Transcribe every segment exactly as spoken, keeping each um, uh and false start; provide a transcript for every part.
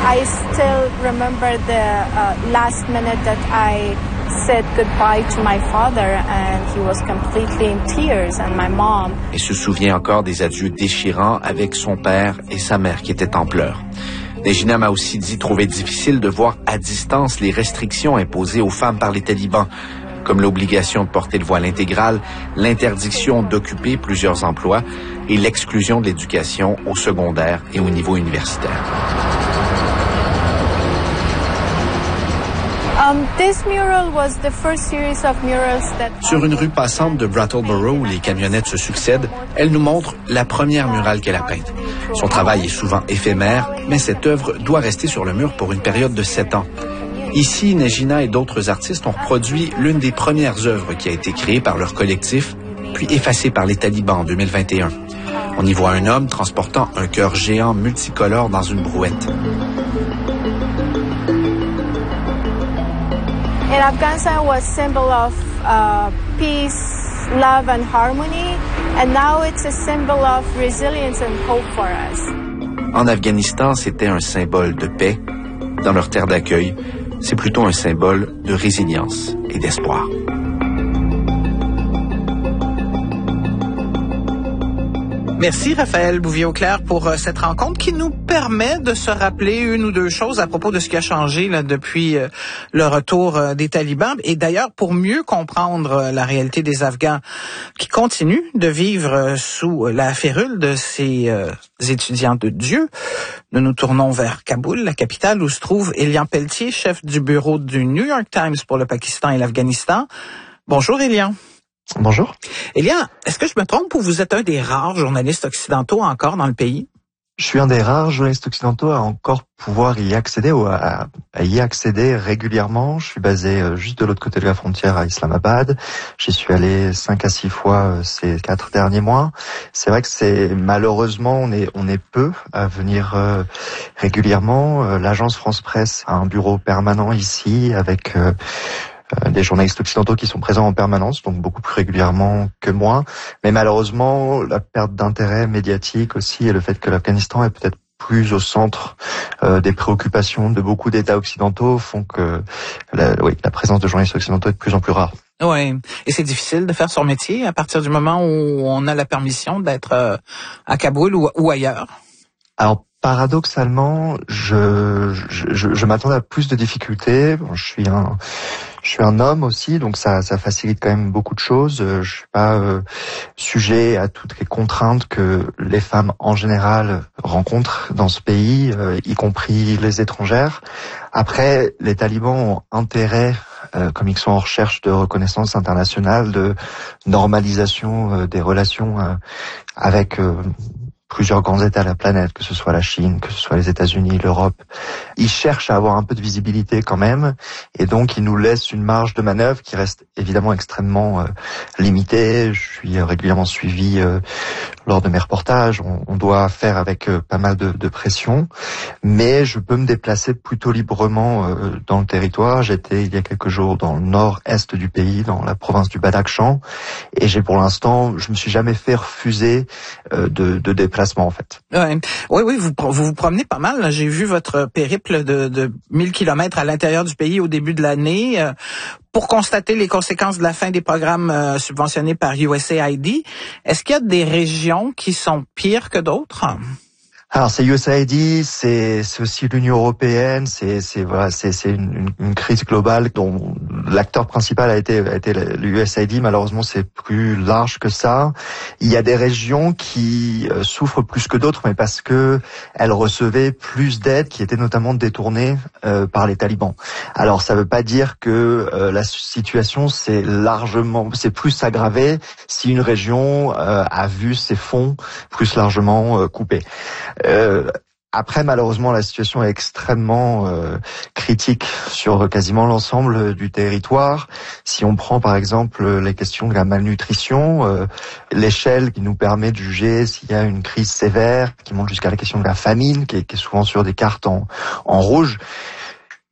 I still remember the uh, last minute that I said goodbye to my father and he was completely in tears and my mom. Et se souvient encore des adieux déchirants avec son père et sa mère qui étaient en pleurs. Negina m'a aussi dit trouver difficile de voir à distance les restrictions imposées aux femmes par les talibans, comme l'obligation de porter le voile intégral, l'interdiction d'occuper plusieurs emplois et l'exclusion de l'éducation au secondaire et au niveau universitaire. Um, this mural was the first series of murals that... Sur une rue passante de Brattleboro où les camionnettes se succèdent, elle nous montre la première murale qu'elle a peinte. Son travail est souvent éphémère, mais cette œuvre doit rester sur le mur pour une période de sept ans. Ici, Negina et d'autres artistes ont reproduit l'une des premières œuvres qui a été créée par leur collectif, puis effacée par les talibans en deux mille vingt et un. On y voit un homme transportant un cœur géant multicolore dans une brouette. In Afghanistan was symbol of uh, peace, love and harmony, and now it's a symbol of resilience and hope for us. En Afghanistan, c'était un symbole de paix. Dans leur terre d'accueil, c'est plutôt un symbole de résilience et d'espoir. Merci Raphaël Bouvier-Auclair pour euh, cette rencontre qui nous permet de se rappeler une ou deux choses à propos de ce qui a changé là, depuis euh, le retour euh, des talibans. Et d'ailleurs, pour mieux comprendre euh, la réalité des Afghans qui continuent de vivre euh, sous la férule de ces euh, étudiants de Dieu, nous nous tournons vers Kaboul, la capitale où se trouve Elian Pelletier, chef du bureau du New York Times pour le Pakistan et l'Afghanistan. Bonjour Elian. Bonjour. Elian, est-ce que je me trompe ou vous êtes un des rares journalistes occidentaux encore dans le pays? Je suis un des rares journalistes occidentaux à encore pouvoir y accéder ou à, à y accéder régulièrement. Je suis basé juste de l'autre côté de la frontière à Islamabad. J'y suis allé cinq à six fois ces quatre derniers mois. C'est vrai que c'est malheureusement on est on est peu à venir euh, régulièrement. L'agence France Presse a un bureau permanent ici avec euh, des journalistes occidentaux qui sont présents en permanence, donc beaucoup plus régulièrement que moi. Mais malheureusement, la perte d'intérêt médiatique aussi et le fait que l'Afghanistan est peut-être plus au centre euh, des préoccupations de beaucoup d'États occidentaux font que la, oui, la présence de journalistes occidentaux est de plus en plus rare. Oui, et c'est difficile de faire son métier à partir du moment où on a la permission d'être euh, à Kaboul ou, ou ailleurs. Alors, paradoxalement, je, je, je, je m'attendais à plus de difficultés. Bon, je suis un, je suis un homme aussi, donc ça, ça facilite quand même beaucoup de choses. Je suis pas euh, sujet à toutes les contraintes que les femmes en général rencontrent dans ce pays, euh, y compris les étrangères. Après, les talibans ont intérêt, euh, comme ils sont en recherche de reconnaissance internationale, de normalisation euh, des relations euh, avec euh, plusieurs grands États de la planète, que ce soit la Chine, que ce soit les États-Unis, l'Europe. Ils cherchent à avoir un peu de visibilité quand même, et donc ils nous laissent une marge de manœuvre qui reste évidemment extrêmement euh, limitée. Je suis régulièrement suivi euh, lors de mes reportages. On, on doit faire avec euh, pas mal de, de pression, mais je peux me déplacer plutôt librement euh, dans le territoire. J'étais il y a quelques jours dans le nord-est du pays, dans la province du Badakhshan, et j'ai pour l'instant, je me suis jamais fait refuser euh, de, de déplacement en fait. Ouais. Oui, oui, vous, vous vous promenez pas mal. J'ai vu votre périple de, de mille kilomètres à l'intérieur du pays au début de l'année euh, pour constater les conséquences de la fin des programmes euh, subventionnés par U S A I D. Est-ce qu'il y a des régions qui sont pires que d'autres? Alors c'est U S A I D, c'est c'est aussi l'Union européenne, c'est c'est voilà, c'est c'est une, une crise globale dont l'acteur principal a été a été l'U S A I D. Malheureusement, c'est plus large que ça. Il y a des régions qui euh, souffrent plus que d'autres, mais parce que elles recevaient plus d'aides qui étaient notamment détournées euh, par les talibans. Alors ça veut pas dire que euh, la situation s'est largement, c'est plus aggravé si une région euh, a vu ses fonds plus largement euh, coupés. Euh, après, malheureusement, la situation est extrêmement euh, critique sur quasiment l'ensemble du territoire. Si on prend par exemple les questions de la malnutrition, euh, l'échelle qui nous permet de juger s'il y a une crise sévère, qui monte jusqu'à la question de la famine, qui est, qui est souvent sur des cartes en, en rouge, il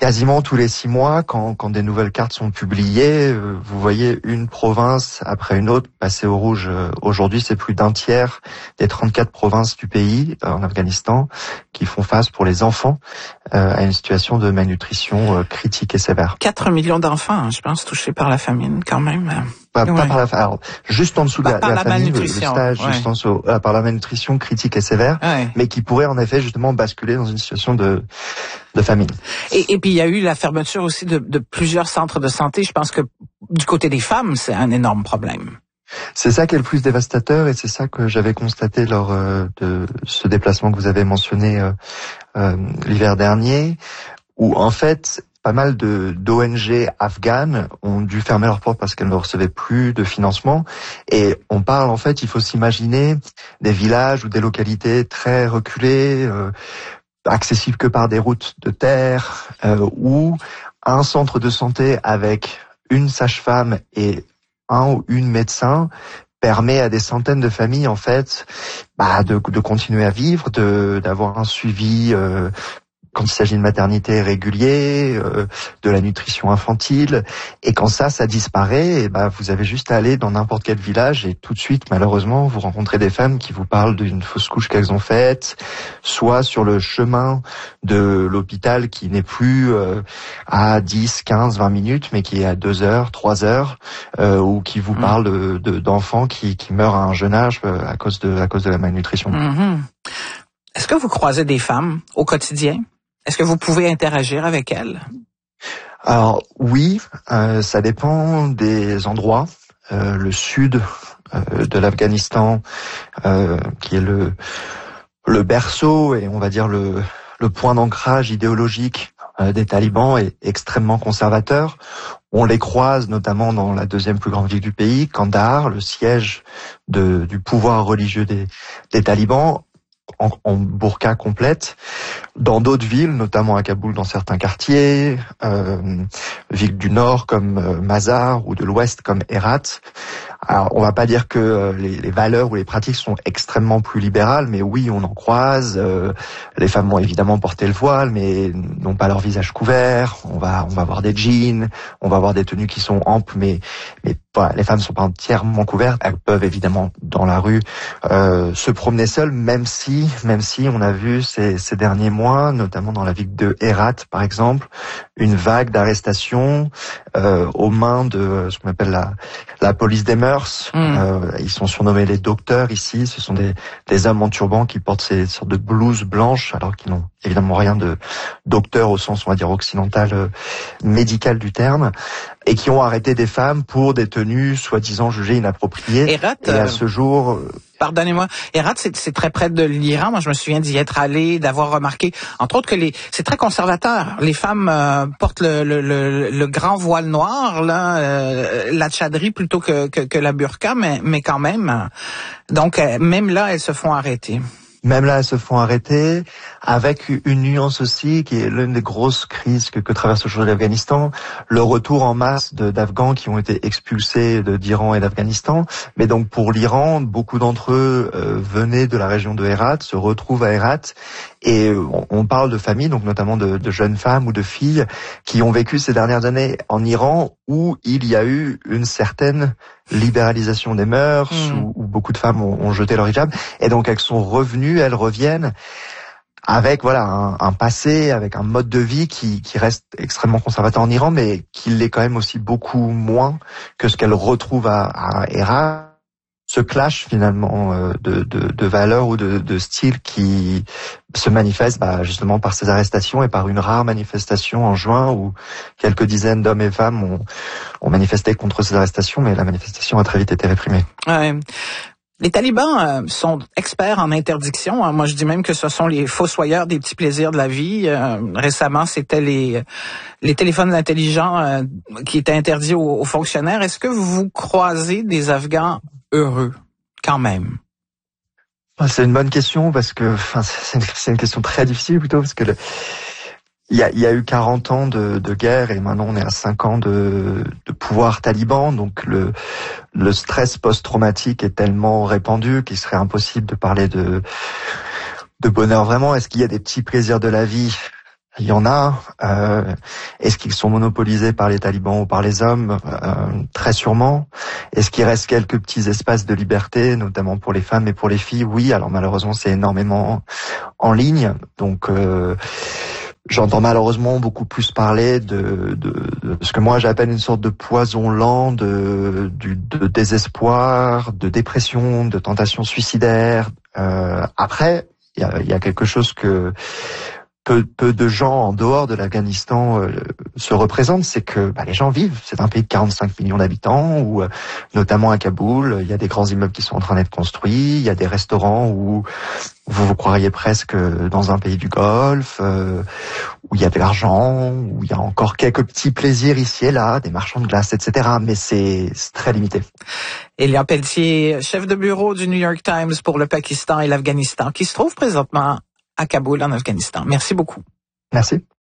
quasiment tous les six mois, quand, quand des nouvelles cartes sont publiées, euh, vous voyez une province après une autre passer au rouge. Euh, aujourd'hui, c'est plus d'un tiers des trente-quatre provinces du pays, euh, en Afghanistan, qui font face pour les enfants euh, à une situation de malnutrition euh, critique et sévère. quatre millions d'enfants, je pense, touchés par la famine quand même. Pas, ouais. pas par la, alors, juste en dessous de bah, la, la, la famine, le, le stage, ouais. juste en dessous, euh, par la malnutrition critique et sévère, ouais. mais qui pourrait en effet justement basculer dans une situation de, de famine. Et, et puis il y a eu la fermeture aussi de, de plusieurs centres de santé. Je pense que du côté des femmes, c'est un énorme problème. C'est ça qui est le plus dévastateur et c'est ça que j'avais constaté lors euh, de ce déplacement que vous avez mentionné euh, euh, l'hiver dernier, où en fait pas mal de d'O N G afghanes ont dû fermer leurs portes parce qu'elles ne recevaient plus de financement. Et on parle, en fait, il faut s'imaginer des villages ou des localités très reculées, euh, accessibles que par des routes de terre, euh, où un centre de santé avec une sage-femme et un ou une médecin permet à des centaines de familles, en fait, bah, de, de continuer à vivre, de d'avoir un suivi euh, quand il s'agit de maternité régulier, euh, de la nutrition infantile, et quand ça, ça disparaît, et ben vous avez juste à aller dans n'importe quel village et tout de suite, malheureusement, vous rencontrez des femmes qui vous parlent d'une fausse couche qu'elles ont faite, soit sur le chemin de l'hôpital qui n'est plus euh, à dix, quinze, vingt minutes, mais qui est à deux heures, trois heures, euh, ou qui vous mmh. parlent de, de, d'enfants qui, qui meurent à un jeune âge euh, à cause de, à cause de la malnutrition. Mmh. Est-ce que vous croisez des femmes au quotidien? Est-ce que vous pouvez interagir avec elles? Alors oui, euh, ça dépend des endroits. Euh, le sud euh, de l'Afghanistan, euh, qui est le le berceau et on va dire le le point d'ancrage idéologique euh, des talibans, est extrêmement conservateur. On les croise notamment dans la deuxième plus grande ville du pays, Kandahar, le siège de, du pouvoir religieux des, des talibans. En, en burqa complète, dans d'autres villes, notamment à Kaboul, dans certains quartiers, euh, villes du nord comme euh, Mazar ou de l'ouest comme Herat. Alors, on va pas dire que euh, les, les valeurs ou les pratiques sont extrêmement plus libérales, mais oui, on en croise. Euh, les femmes vont évidemment porter le voile, mais n'ont pas leur visage couvert. On va, on va avoir des jeans, on va avoir des tenues qui sont amples, mais, mais voilà, les femmes sont pas entièrement couvertes. Elles peuvent évidemment dans la rue euh, se promener seules, même si, même si on a vu ces, ces derniers mois, notamment dans la ville de Herat, par exemple, une vague d'arrestations euh, aux mains de ce qu'on appelle la, la police des mœurs. Mmh. Euh, ils sont surnommés les docteurs ici. Ce sont des, des hommes en turban qui portent ces sortes de blouses blanches, alors qu'ils n'ont évidemment rien de docteur au sens, on va dire, occidental, euh, médical du terme, et qui ont arrêté des femmes pour des tenues soi-disant jugées inappropriées. Herat, et à ce jour... Euh, Pardonnez-moi, Herat, c'est, c'est très près de l'Iran. Moi, je me souviens d'y être allé, d'avoir remarqué, entre autres, que les, c'est très conservateur. Les femmes euh, portent le, le, le, le grand voile noir, là, euh, la tchadri plutôt que, que, que la burqa, mais, mais quand même. Donc, euh, même là, elles se font arrêter. Même là, elles se font arrêter, avec une nuance aussi qui est l'une des grosses crises que, que traverse aujourd'hui l'Afghanistan, le retour en masse de, d'Afghans qui ont été expulsés de, d'Iran et d'Afghanistan. Mais donc pour l'Iran, beaucoup d'entre eux euh, venaient de la région de Herat, se retrouvent à Herat, et on, on parle de familles, donc notamment de, de jeunes femmes ou de filles qui ont vécu ces dernières années en Iran, où il y a eu une certaine libéralisation des mœurs, mmh. où, où beaucoup de femmes ont, ont jeté leur hijab, et donc elles sont revenues, elles reviennent avec voilà un, un passé, avec un mode de vie qui, qui reste extrêmement conservateur en Iran, mais qui l'est quand même aussi beaucoup moins que ce qu'elles retrouvent à, à Herat. Ce clash finalement de, de, de valeurs ou de, de styles qui se manifeste bah, justement par ces arrestations et par une rare manifestation en juin où quelques dizaines d'hommes et femmes ont, ont manifesté contre ces arrestations, mais la manifestation a très vite été réprimée. Ouais. Les talibans euh, sont experts en interdiction. Hein. Moi, je dis même que ce sont les fossoyeurs des petits plaisirs de la vie. Euh, récemment, c'était les les téléphones intelligents euh, qui étaient interdits aux, aux fonctionnaires. Est-ce que vous croisez des Afghans heureux, quand même? C'est une bonne question parce que, enfin, c'est une, c'est une question très difficile plutôt parce que le, il y a, il y a eu quarante ans de, de guerre et maintenant on est à cinq ans de, de pouvoir taliban, donc le, le stress post-traumatique est tellement répandu qu'il serait impossible de parler de, de bonheur vraiment. Est-ce qu'il y a des petits plaisirs de la vie? il y en a. Euh, est-ce qu'ils sont monopolisés par les talibans ou par les hommes? euh, Très sûrement. Est-ce qu'il reste quelques petits espaces de liberté, notamment pour les femmes et pour les filles? Oui, alors malheureusement c'est énormément en ligne. Donc euh, j'entends malheureusement beaucoup plus parler de, de, de ce que moi j'appelle une sorte de poison lent, de, du, de désespoir, de dépression, de tentation suicidaire. Euh, après, il y a, y a quelque chose que peu, peu de gens en dehors de l'Afghanistan euh, se représentent, c'est que bah, les gens vivent. C'est un pays de quarante-cinq millions d'habitants, où euh, notamment à Kaboul, il y a des grands immeubles qui sont en train d'être construits, il y a des restaurants où vous vous croiriez presque dans un pays du Golfe, euh, où il y a de l'argent, où il y a encore quelques petits plaisirs ici et là, des marchands de glace, et cetera. Mais c'est, c'est très limité. Elia Pelletier, chef de bureau du New York Times pour le Pakistan et l'Afghanistan, qui se trouve présentement à Kaboul, en Afghanistan. Merci beaucoup. Merci.